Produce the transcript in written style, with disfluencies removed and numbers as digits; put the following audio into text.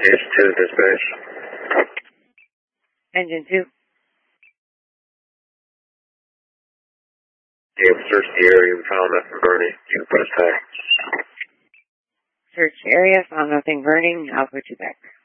It's 2 dispatch. Engine 2. Yeah, we searched the area. We found nothing burning. You can put us back. Search area, found nothing burning. I'll put you back.